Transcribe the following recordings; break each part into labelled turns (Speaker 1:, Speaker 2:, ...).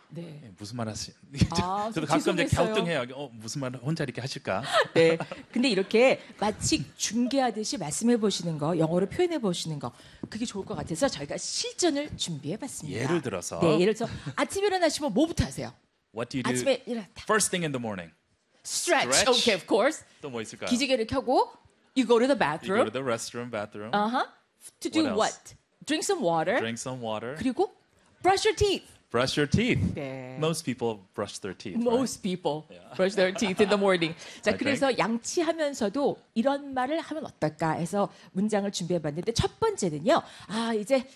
Speaker 1: 네.
Speaker 2: 무슨 말 하시?
Speaker 1: 아,
Speaker 2: 저도 가끔 이제
Speaker 1: 죄송했어요.
Speaker 2: 갸우뚱해요. 무슨 말 혼자 이렇게 하실까?
Speaker 1: 네. 근데 이렇게 마치 중계하듯이 말씀해 보시는 거, 영어로 표현해 보시는 거, 그게 좋을 것 같아서 저희가 실전을 준비해 봤습니다.
Speaker 2: 예를 들어서
Speaker 1: 네, 예를 들어서 아침에 일어나시면 뭐부터 하세요?
Speaker 2: What do you do
Speaker 1: 아침에 일어났다.
Speaker 2: first thing in the morning?
Speaker 1: Stretch.
Speaker 2: Stretch.
Speaker 1: Okay, of course.
Speaker 2: 또 뭐 있을까요?
Speaker 1: 기지개를 켜고 you go to the
Speaker 2: You go
Speaker 1: bathroom.
Speaker 2: to the restroom, bathroom,
Speaker 1: Uh-huh. To do
Speaker 2: What else?
Speaker 1: what? Drink some water.
Speaker 2: drink some water,
Speaker 1: 그리고 brush your teeth.
Speaker 2: brush your teeth.
Speaker 1: 네.
Speaker 2: Most people brush their teeth.
Speaker 1: Most people brush their teeth in the morning. 자,
Speaker 2: Okay.
Speaker 1: 그래서 양치하면서도 이런 말을 하면 어떨까 해서 문장을 준비해봤는데 첫 번째는요. 아, 이제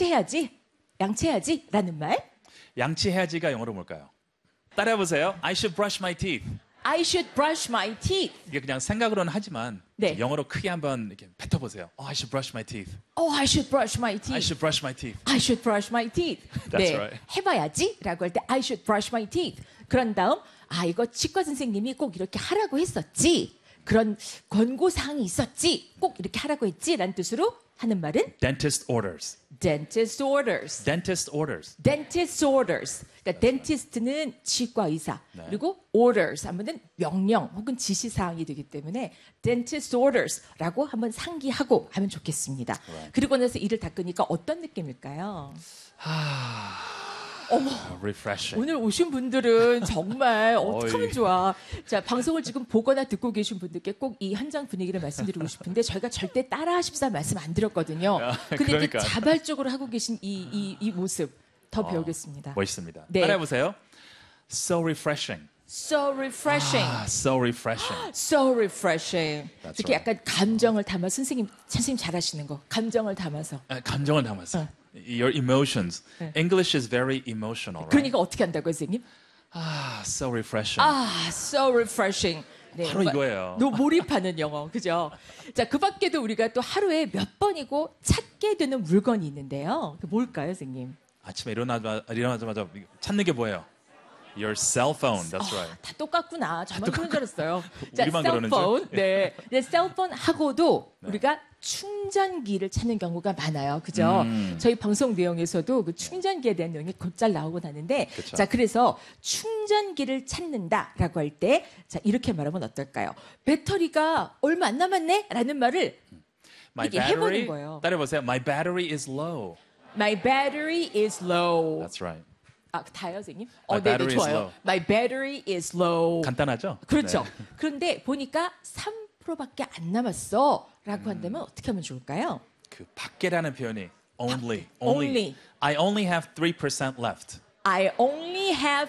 Speaker 1: 양치해야지라는 말.
Speaker 2: Right? 양치해야지가 영어로 뭘까요? 따라해보세요. I should brush my teeth.
Speaker 1: I should brush my teeth.
Speaker 2: 이게 그냥 생각으로는 하지만
Speaker 1: 네.
Speaker 2: 영어로 크게 한번 이렇게 뱉어보세요. I should brush my teeth.
Speaker 1: Oh, I should brush my teeth.
Speaker 2: I should brush my teeth.
Speaker 1: I should brush my teeth.
Speaker 2: That's
Speaker 1: 네,
Speaker 2: right.
Speaker 1: 해봐야지라고 할 때 I should brush my teeth. 그런 다음 아 이거 치과 선생님이 꼭 이렇게 하라고 했었지. 그런 권고 사항이 있었지. 꼭 이렇게 하라고 했지라는 뜻으로 하는 말은
Speaker 2: Dentist orders.
Speaker 1: dentist orders.
Speaker 2: Dentist orders.
Speaker 1: dentist orders. 그러니까 dentist는 치과 의사.
Speaker 2: 네.
Speaker 1: 그리고 orders 하면은 명령 혹은 지시 사항이 되기 때문에 dentist orders라고 한번 상기하고 하면 좋겠습니다.
Speaker 2: Right.
Speaker 1: 그리고 나서 이를 닦으니까 어떤 느낌일까요? 어머,
Speaker 2: Refreshing.
Speaker 1: 오늘 오신 분들은 정말 어떡하면
Speaker 2: 어이.
Speaker 1: 좋아. 자, 방송을 지금 보거나 듣고 계신 분들께 꼭 이 현장 분위기를 말씀드리고 싶은데 저희가 절대 따라하십사 말씀 안 드렸거든요. 근데 이렇게
Speaker 2: 그러니까요.
Speaker 1: 자발적으로 하고 계신 이 모습 더 배우겠습니다.
Speaker 2: 멋있습니다.
Speaker 1: 네.
Speaker 2: 따라해보세요. So refreshing.
Speaker 1: So refreshing.
Speaker 2: So refreshing.
Speaker 1: So refreshing.
Speaker 2: That's
Speaker 1: 이렇게
Speaker 2: right.
Speaker 1: 약간 감정을 담아 선생님 잘하시는 거. 감정을 담아서.
Speaker 2: 감정을 담았어. Your emotions.
Speaker 1: 네.
Speaker 2: English is very emotional, right?
Speaker 1: 그러니까 어떻게 한다고요, 선생님?
Speaker 2: So refreshing.
Speaker 1: So refreshing. 네,
Speaker 2: 바로
Speaker 1: 정말
Speaker 2: 이거예요.
Speaker 1: 몰입하는 영어, 그죠? 자, 그 밖에도 우리가 또 하루에 몇 번이고 찾게 되는 물건이 있는데요. 그 뭘까요, 선생님?
Speaker 2: 아침에 일어나자마자 찾는 게 뭐예요? Your cell phone. That's right.
Speaker 1: 다 똑같구나. 저만 그런 줄 알았어요. 자,
Speaker 2: 우리만 그러는
Speaker 1: 셀폰. 네. 네, 셀폰하고도
Speaker 2: 네.
Speaker 1: 우리가 충전기를 찾는 경우가 많아요. 그죠? 저희 방송 내용에서도 그 충전기에 대한 내용이 곧잘 나오곤 하는데,
Speaker 2: 그쵸.
Speaker 1: 자, 그래서 충전기를 찾는다라고 할 때, 자, 이렇게 말하면 어떨까요? 배터리가 얼마 안 남았네? 라는 말을
Speaker 2: My
Speaker 1: 이게 해보는
Speaker 2: battery.
Speaker 1: 거예요.
Speaker 2: 따라해보세요. My battery is low.
Speaker 1: My battery is low.
Speaker 2: That's right.
Speaker 1: 아, 다요, 선생님?
Speaker 2: My
Speaker 1: 네,
Speaker 2: battery is
Speaker 1: 좋아요.
Speaker 2: low.
Speaker 1: My battery is low.
Speaker 2: 간단하죠?
Speaker 1: 그렇죠.
Speaker 2: 네.
Speaker 1: 그런데 보니까 3%밖에 안 남았어. 라고 한다면 어떻게 하면 좋을까요?
Speaker 2: 그 밖에라는 표현이 only.
Speaker 1: only.
Speaker 2: I only have 3% left.
Speaker 1: I only have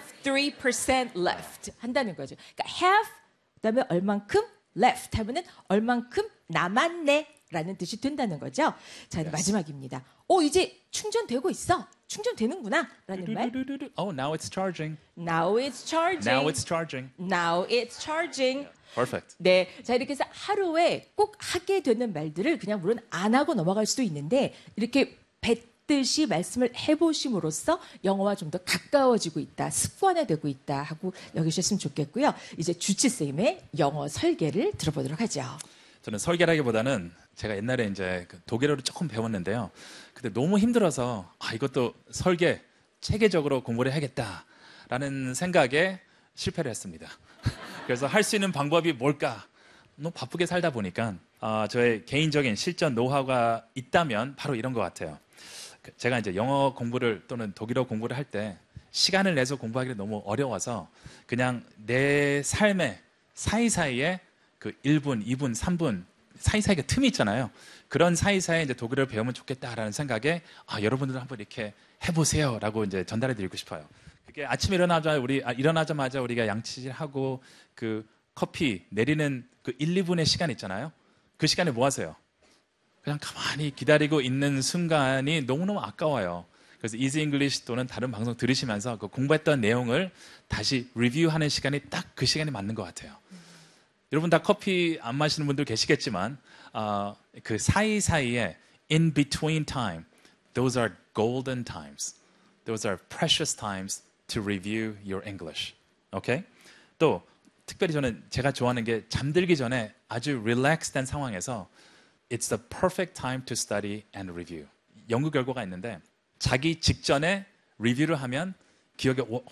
Speaker 1: 3% left. 한다는 거죠. 그러니까 have, 그다음에 얼만큼 left 하면은 얼만큼 남았네. 라는 뜻이 된다는 거죠. 자, 이제 마지막입니다. 이제 충전되고 있어. 충전되는구나. 라는 말.
Speaker 2: Oh, now it's charging.
Speaker 1: Now it's charging.
Speaker 2: Now it's charging.
Speaker 1: Now it's charging.
Speaker 2: Perfect.
Speaker 1: 네. 자, 이렇게 해서 하루에 꼭 하게 되는 말들을 그냥 물론 안 하고 넘어갈 수도 있는데 이렇게 뱉듯이 말씀을 해보심으로써 영어와 좀 더 가까워지고 있다, 습관화되고 있다 하고 여기셨으면 좋겠고요. 이제 주치쌤의 영어 설계를 들어보도록 하죠.
Speaker 2: 저는 설계라기보다는 제가 옛날에 이제 그 독일어를 조금 배웠는데요. 근데 너무 힘들어서 이것도 설계 체계적으로 공부를 해야겠다라는 생각에 실패를 했습니다. 그래서 할 수 있는 방법이 뭘까? 너무 바쁘게 살다 보니까 저의 개인적인 실전 노하우가 있다면 바로 이런 것 같아요. 제가 이제 영어 공부를 또는 독일어 공부를 할 때 시간을 내서 공부하기가 너무 어려워서 그냥 내 삶의 사이사이에 그 1분, 2분, 3분 사이사이가 틈이 있잖아요. 그런 사이사이에 이제 독일어를 배우면 좋겠다라는 생각에 여러분들도 한번 이렇게 해보세요라고 이제 전달해 드리고 싶어요. 그게 아침에 일어나자마자 우리가 양치질하고 그 커피 내리는 그 1, 2분의 시간 있잖아요. 그 시간에 뭐 하세요? 그냥 가만히 기다리고 있는 순간이 너무너무 아까워요. 그래서 Easy English 또는 다른 방송 들으시면서 그 공부했던 내용을 다시 리뷰하는 시간이 딱 그 시간이 맞는 것 같아요. 여러분 다 커피 안 마시는 분들 계시겠지만 그 사이사이에 in between time, those are golden times. Those are precious times to review your English. Okay? 또 특별히 제가 좋아하는 게 잠들기 전에 아주 릴렉스된 상황에서 It's the perfect time to study and review. 연구 결과가 있는데 자기 직전에 리뷰를 하면 기억에